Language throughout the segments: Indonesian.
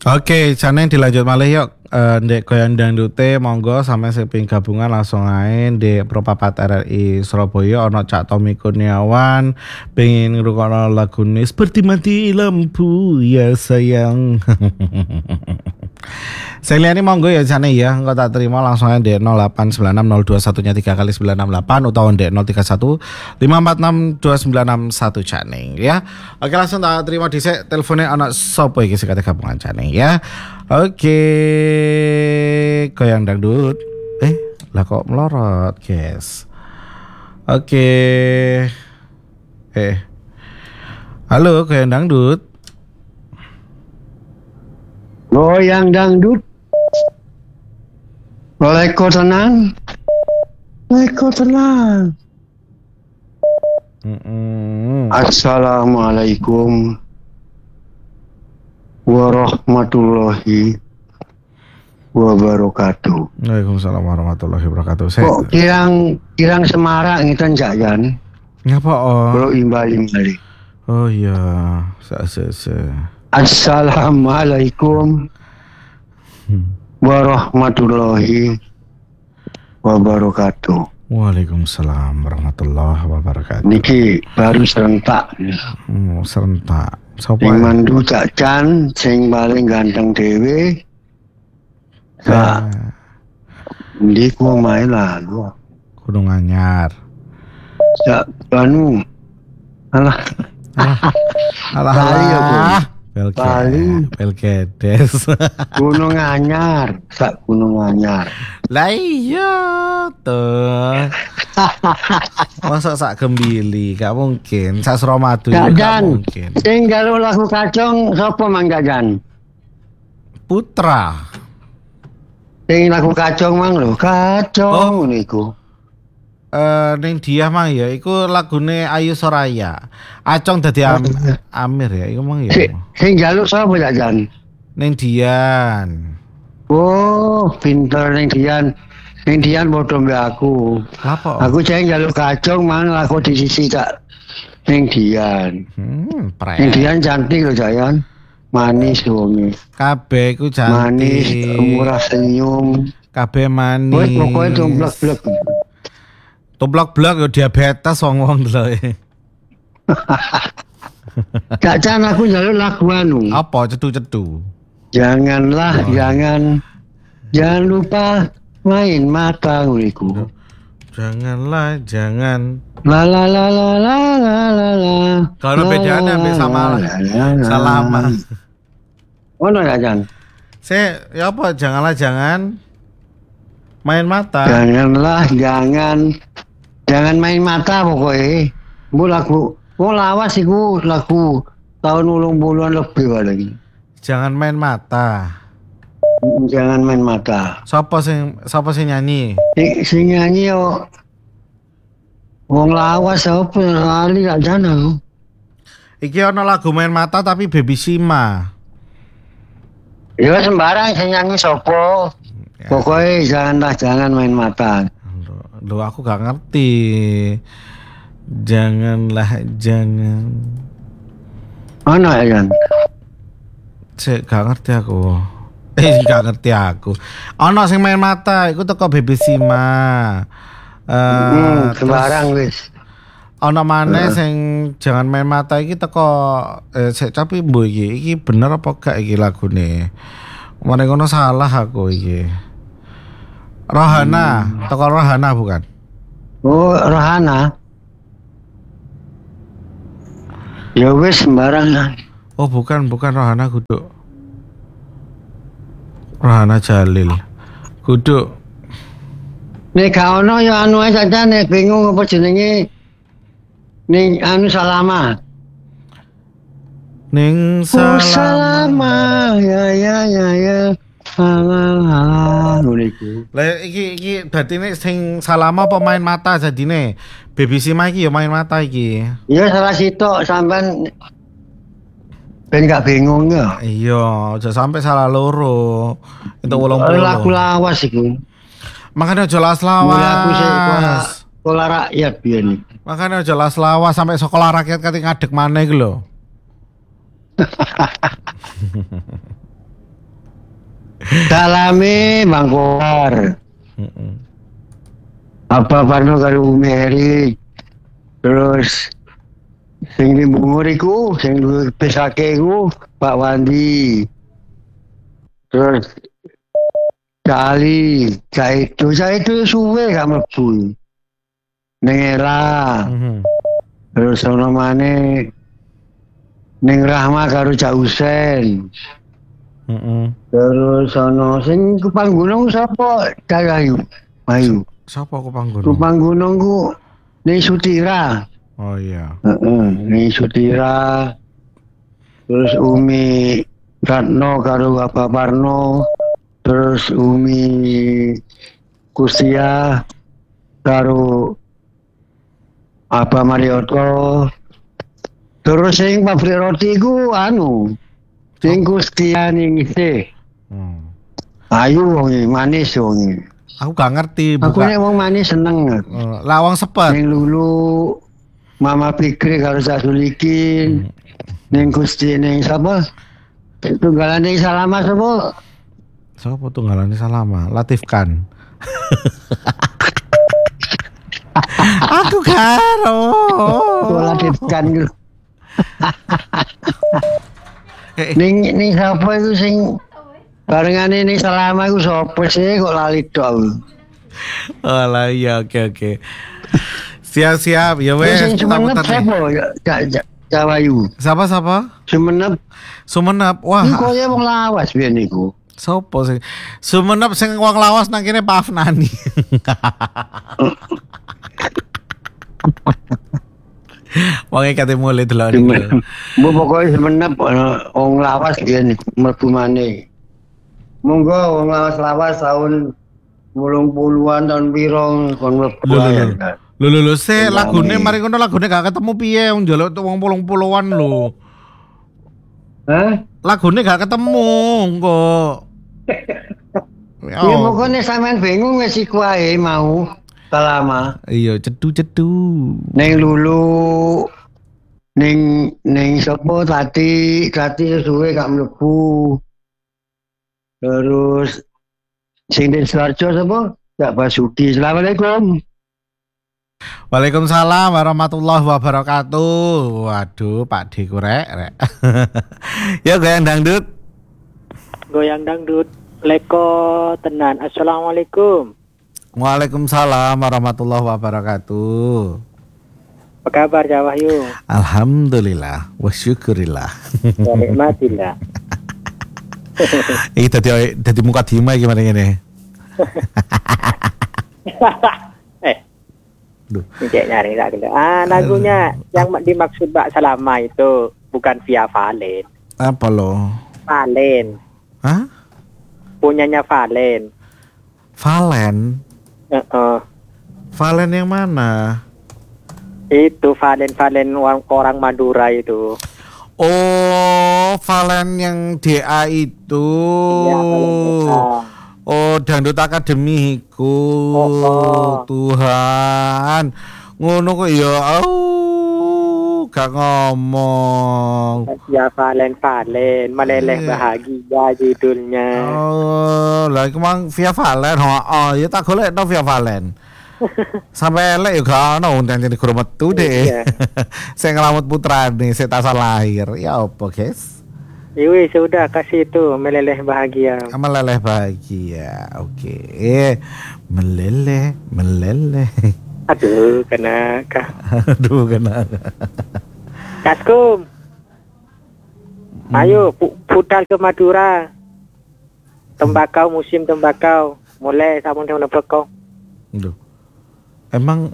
Oke, jane dilanjut malih yuk. Ndek goyang dangdute monggo sampe seping gabungan langsung ae ndek Propapat RRI Surabaya ana Cak Tommy Kurniawan pengen ngrungokno lagune Seperti Mati Lampu ya sayang. Saya lihat ini monggo ya jane ya, engko tak terima langsung aja di 0896021 3 kali 968 utawa di 031 546 2961 jane ya. Oke langsung tak terima dhisik teleponnya anak sopo iki sing kate gabungan jane ya. Oke, goyang dangdut. Lah kok melorot, guys. Oke. Halo, goyang dangdut. Goyang dangdut. Leko tenang. Assalamualaikum warahmatullahi wabarakatuh. Waalaikumsalam warahmatullahi wabarakatuh. Kok kirang semarak ngiten jak jan. Ngapa Bro imbali. Oh iya, Assalamualaikum warahmatullahi wabarakatuh. Waalaikumsalam warahmatullahi wabarakatuh. Niki baru serentak. Serentak. Sopo Sing mandu Cak Jan, sing paling ganteng dhewe. Ndi ku main lalu. Gunung Anyar. Cak anu. Alah. Bali ya, Bu. Belgedes. Gunung Anyar, sak Gunung Anyar. Lah iya tuh. Masa sak Gembili, gak mungkin. Sak Suramadu Cak gak Jan, mungkin. sing galu lagu kacung sapa mang Cak Jan? Putra. Sing lagu kacung mang lho, kacung niku. Ning dia mang ya iku lagune Ayu Soraya. Acong dadi Amir ya iku mang ya. Sing jaluk sapa Cak Jan? Ning Dian. Oh, pinter ning Dian. Ning Dian padha mbek aku. Apa? Aku jeng jaluk kacung mang laku di sisi Cak. Ning Dian. Ning Dian cantik lho Cak Jan. Manis wonge. Kabeh iku cantik. Manis, murah senyum. Kabeh manis. Wes pokoke tumblek-blek. Tumblek-blek yo diabetes wong-wong deloke. Cak Jan aku njaluk lagu anu. Apa cedu-cedu? Janganlah, jangan lupa main mata nguriku. Jangan. La la la la la la la la. Kalau bedanya ambek sama Salama. Ono ya Jan? Ya apa jangan main mata. Janganlah, jangan main mata pokoknya. Bu lagu, lawas iku lagu tahun 80-an lebih lagi. Jangan main mata. Jangan main mata. Siapa sing nyanyi? Sing nyanyi yo wong lawas apa lali gak jana. Iki ana lagu main mata tapi Baby Sima. Ya sembarang sing nyanyi sapa. Ya. Pokoknya jangan main mata. Loh aku gak ngerti. Jangan. Ono ya Jan? Gak ngerti aku. Gak ngerti aku. Ono sing main mata iku teko Baby Sima. Sembarang wis. Ono maneh sing jangan main mata iki teko tapi mbuh iki bener apa gak iki lagune? Mane ngono salah aku iki. Rohana, teko Rohana bukan? Oh, Rohana. Ya wis sembarang. Oh, bukan Rohana kudu. Rohana Jalil. Kudu. Nek gak ono ya anu ae saja nek bingung apa jenenge. Ning anu Salama. Ning Salama. Ya. Lah iki dadine sing Salama pemain mata jadine. Baby Sima iki ya main mata iki. Ya salah sitok sampean ben gak bingung ya. Iya, aja sampai salah loro. Itu 80. Lagu lawas iku. Makanya aja lawas. Lagu sekolah rakyat biyen. Makanya aja lawas sampai sekolah rakyat kate ngadeg maneh iku lho. Salame Bang Kohar. Heeh. Apa Parno karo Umi Heri. Terus sing di Bungur iku, sing pesake iku Pak Wandi. Terus Cah itu suwe gak mlebu. Ning era. Terus ono maneh ning Rahma karo Cak Husen. Terus ono sing Kupang Gunung sapa? Ayu. Ayu. Siapa Kupang Gunung? Kupang Gunung ku ning Sutira. Oh iya. Ning Sutira. Terus Umi Ratno karo Bapak Parno. Terus Umi Kustia karo Abah Marioto. Terus sing pabrik roti ku sing Kustia ning isih. Ayu wonge manis wonge. Aku gak ngerti Aku nek wong manis seneng. Lawang sepet. Ning Lulu Mama Fikri karo Sak Sulikin. Ning Gusti ning sapa? Tunggalan ning Salama sapa? Sapa tunggalane Salama? Latif Khan. Aku karo. Latif Khan ku. Ning sapa iku sing barengane ning Salama iku sapa sih kok lali tok. Alah iya oke. Siap ya wes. Sing Sumenep sapa ya? Jawayu. Siapa? Sumenep. Wah. Iku ya wong lawas biyen niku. Sopo sing Sumenep sing wong lawas nang kene Pak Afnani. Wong kate mulai delok niku. Mbok pokoke Sumenep wong lawas biyen mlebu maneh. Monggo wong lawas tahun 80-an tahun piro kon mlebu. Lho se lagune mari ngono lagune gak ketemu piye wong njaluk wong 80-an lho. Hah? Lagune gak ketemu kok. Ya pokoknya sampean bingung wis iku ae mau Salama. Iya cedu. Ning Lulu ning sapa tadi suwe gak mlebu. Terus sing di Sidoarjo sapa? Cak Basudi. Assalamualaikum. Waalaikumsalam warahmatullahi wabarakatuh. Waduh, Pak D kurek rek. Ya goyang dangdut. Leko tenan. Assalamualaikum. Waalaikumsalam warahmatullahi wabarakatuh. Apa kabar Cak Wahyu? Alhamdulillah wa syukurillah. Wa nikmatillah. Iki dadi muka dima gimana ngene. Duh. Cek nyari tak gitu. Lagunya yang dimaksud Mbak Salama itu bukan Via Valen. Apa lo? Valen. Hah? Punyanya Valen. Valen? Valen yang mana? Itu Valen orang Madura itu. Oh, Valen yang DA itu. Iya, Valen DA. Oh, Dangdut Akademi iku. Tuhan. Ngono kok ya. Gak ngomong. Ya Valen meleleh bahagia judulnya. Oh, lah iku mang Via Valen. Oh, ya tak golek no Via Valen. Sampai elek ya gak ono unten jadi guru metu deh. Saya ngelamut putrane, saya tak salah lahir. Ya apa, guys? Iwi sudah kasih itu meleleh bahagia. Meleleh bahagia. Oke. Meleleh. Aduh, kenaka. Kaskum. Ayo putar ke Madura. Tembakau, musim tembakau. Mulai sampun tahun kau. Duh. Emang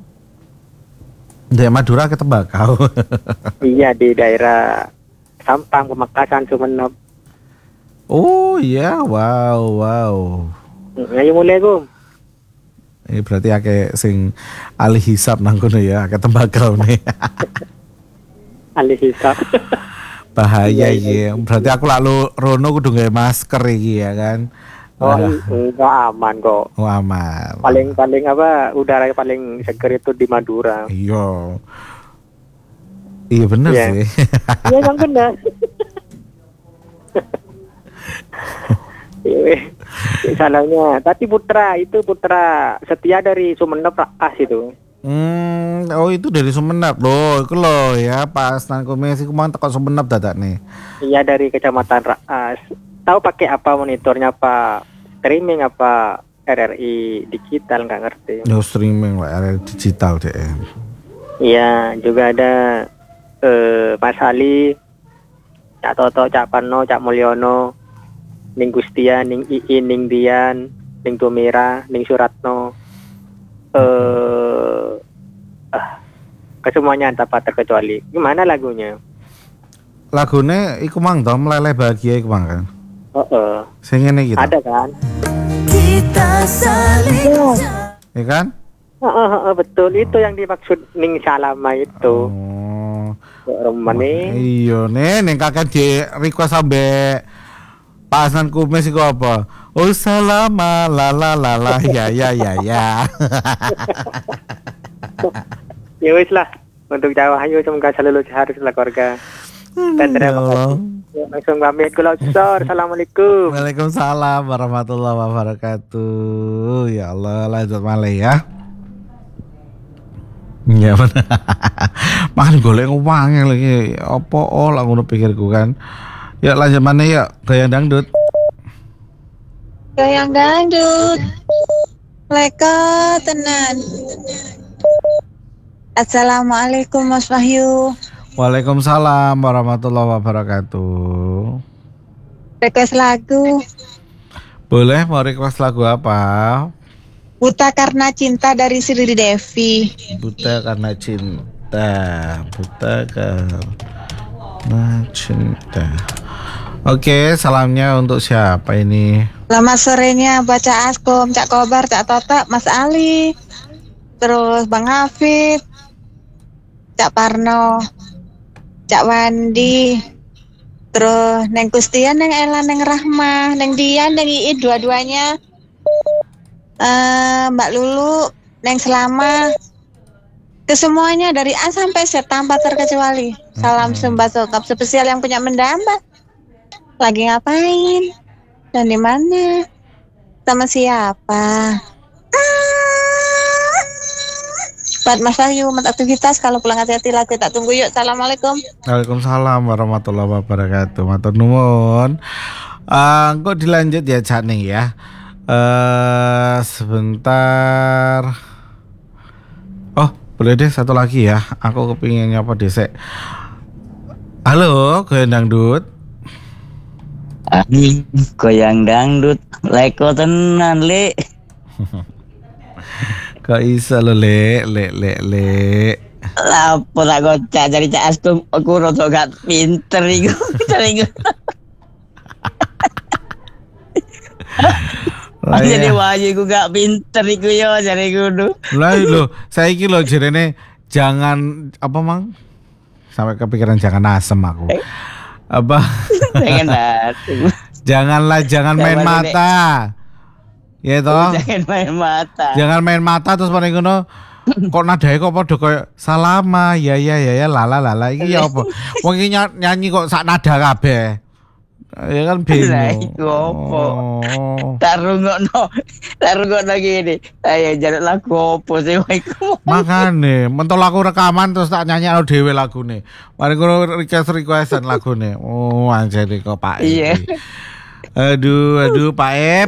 di Madura ke tembakau? Iya, di daerah Sampang, Pamekasan, Sumenep. Oh iya, wow. Ayo mulai Gum. Ini berarti akeh sing alih hisap nang kono ya, akeh tembakau nih. Alih hisap. Bahaya ya. Berarti aku lalu rono kudu nggawe masker iki ya kan. Oh, enggak aman kok. Oh aman. Paling apa udara paling seger itu di Madura. Iya bener sih. Iya yang benar. Salahnya. Tapi Putra setia dari Sumeneb Raas itu. Oh itu dari Sumeneb loh, itu loh ya pas nang komisi kemang teko Sumeneb dadak nih. Iya dari Kecamatan Raas. Tahu pakai apa monitornya, apa streaming apa RRI digital, nggak ngerti. No streaming lah, RRI digital deh. Iya juga ada Mas Ali, Cak Toto, Cak Parno, Cak Mulyono, Ning Gustian, Ning Iin, Ning Dian, Ning Tumira, Ning Suratno, kesemuanya tanpa terkecuali. Gimana lagunya? Lagunya iku mang toh meleleh bahagia iku mang kan. Sing ngene iki. Ada kan? Kita saling Iya kan? Betul, itu yang dimaksud Ning Salama itu. Romane. Iya ning kakek di request sampe pasan kumis iku apa? Oh salama la la la la ya. Ya wis lah, untuk Jawa Ayu semoga selalu sehat keluarga. Dan terima kasih. Langsung pamit kula Sor. Assalamualaikum. Waalaikumsalam warahmatullahi wabarakatuh. Ya Allah, lanjut malih ya. Iya bener. Makan golek uang lagi. Apa lah ngono pikirku kan. Ya lanjut mana ya, gaya dangdut. goyang dangdut. Leka tenan. Assalamualaikum Mas Wahyu. Waalaikumsalam warahmatullahi wabarakatuh. Request lagu Boleh mau request lagu apa? Buta Karena Cinta dari Sri Devi. Buta karena cinta. Buta karena cinta. Oke, salamnya untuk siapa ini? Selamat sorenya baca Askom, Cak Kobar, Cak Tota, Mas Ali, terus Bang Hafid, Cak Parno, Cak Wandi, terus Neng Kustian, Neng Ella, Neng Rahma, Neng Dian, Neng Iit dua-duanya, Mbak Lulu, Neng Selama, kesemuanya dari A sampai Z tanpa terkecuali. Salam sembah sokap spesial yang punya mendamba. Lagi ngapain? Dan di mana? Sama siapa? Buat Mas Wahyu, aktivitas kalau pulang hati-hati lah, kita tunggu yuk. Assalamualaikum. Waalaikumsalam warahmatullahi wabarakatuh. Matur nuwun. Kok dilanjut ya Cak nih ya. Sebentar. Oh, boleh deh satu lagi ya. Aku kepingin nyapa desek. Halo, goyang dangdut. Goyang dangdut leko tenan le. Kok iso lo le. Lapo tak kocak cari Cak Astum, aku rada gak pinter iku. Jadi Wahyu iku gak pinter iku yo jare ngono. Lah lho, saiki lho jerene jangan apa mang? Sampai kepikiran jangan asem aku. Apa? Jangan main mata. Ya toh? Jangan main mata terus paling ngono kok nadae kok padha koyo salama ya lala iki ya apa? Wong iki nyanyi kok sak nada kabeh. Ya kan bingung. Lah iku opo? Tak rungokno gini. Ayo jaluk lagu opo sih iku? Makane mentol aku rekaman terus tak nyanyekno dhewe lagune. Mari ngono requestan lagune. Oh anjir kok Pak E. Iya. Aduh Pak E.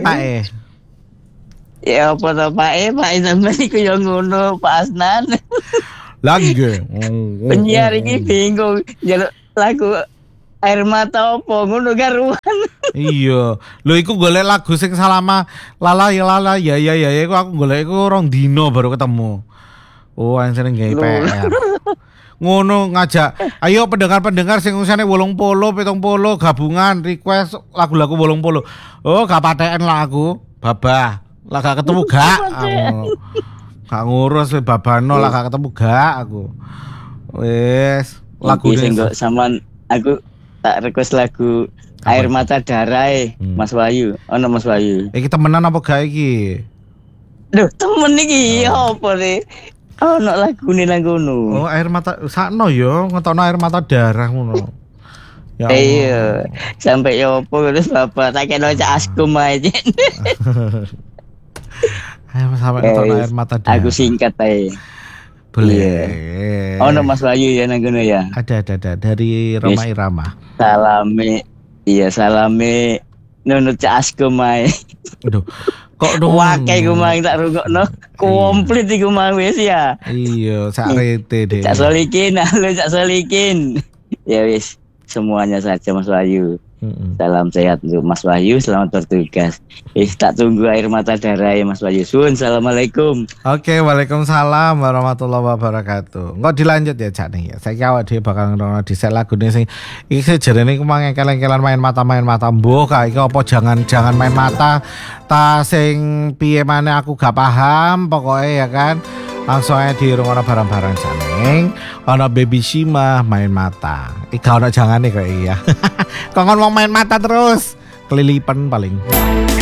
Ya apa to Pak E sampeyan iku yo ngono Pak Asnan. Lagi. Penyiar iki bingung jaluk lagu air mata opo ngono garuan. Iya. Lho iku golek lagu sing salama lala ya iku aku golek iku rong dino baru ketemu. Oh anjir gawe PR. Ngono ngajak. Ayo pendengar-pendengar sing usane 80, 70 gabungan request lagu-lagu 80. Oh gak paten lah aku. Babah. Lah gak ketemu gak. Gak ngurus babano lah gak ketemu gak aku. Wes lagu sing kok sampean aku tak request lagu Air Mata Darah Mas Wahyu. Ono Mas Wahyu. Iki temenan apa gak iki? Duh, temen iki apa nih? Ono lagune nang kono. Oh, air mata sakno yo, ngetokno air mata darah ngono. Ya Allah. Iya, sampai yopo terus bapak tak kena cak askum aja. Ayo sampai nonton air mata dia. Aku singkat aja. Boleh. Oh, no Mas Wahyu ya nang kono ya. Ada dari Roma Yes. Irama. Salame nunut cak askum aja. Aduh. Kok dong? Wakai ku mang tak rungokno. Komplit iku mang wis ya. Iya, sak rete deh. Cak Solikin, halo Cak Solikin. Ya wis, semuanya saja Mas Wahyu. Salam sehat untuk Mas Wahyu, selamat bertugas. Tak tunggu air mata darah ya Mas Wahyu. Sun, assalamualaikum. Oke, waalaikumsalam warahmatullahi wabarakatuh. Nggak dilanjut ya Cak nih ya. Saya awak dhewe bakal ngrono dhisik lagune sing iki jerene ku mang keleng-kelan main mata mbuh kae iki apa jangan main mata ta sing piye maneh aku gak paham pokoknya ya kan. Langsung aja di rumah barang-barang janing. Ono baby Shima main mata. Ika ono jangan nih kayak iya. Kok ngomong main mata terus. Kelilipan paling.